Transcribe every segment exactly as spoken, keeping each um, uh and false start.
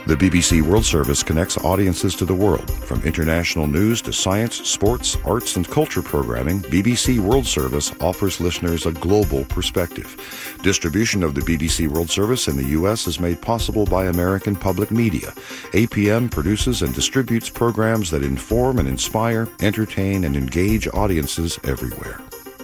The B B C World Service connects audiences to the world. From international news to science, sports, arts, and culture programming, B B C World Service offers listeners a global perspective. Distribution of the B B C World Service in the U S is made possible by American Public Media. A P M produces and distributes programs that inform and inspire, entertain, and engage audiences everywhere.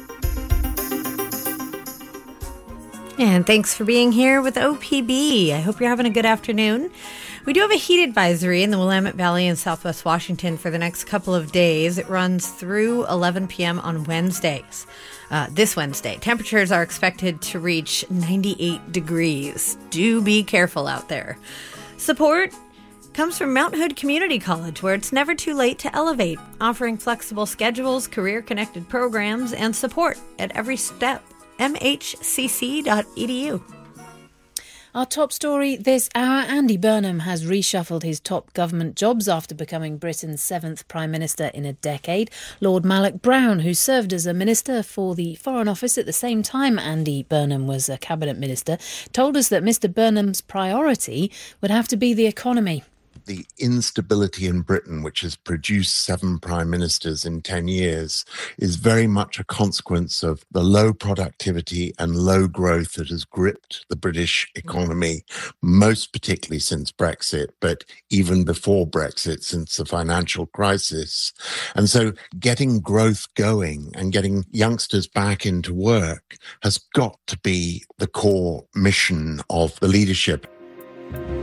And thanks for being here with O P B. I hope you're having a good afternoon. We do have a heat advisory in the Willamette Valley in Southwest Washington for the next couple of days. It runs through eleven p.m. on Wednesdays. Uh, this Wednesday, temperatures are expected to reach ninety-eight degrees. Do be careful out there. Support comes from Mount Hood Community College, where it's never too late to elevate, offering flexible schedules, career-connected programs, and support at every step. m h c c dot e d u. Our top story this hour, Andy Burnham has reshuffled his top government jobs after becoming Britain's seventh Prime Minister in a decade. Lord Malloch Brown, who served as a Minister for the Foreign Office at the same time Andy Burnham was a Cabinet Minister, told us that Mr Burnham's priority would have to be the economy. The instability in Britain, which has produced seven prime ministers in ten years, is very much a consequence of the low productivity and low growth that has gripped the British economy, most particularly since Brexit, but even before Brexit, since the financial crisis. And so getting growth going and getting youngsters back into work has got to be the core mission of the leadership.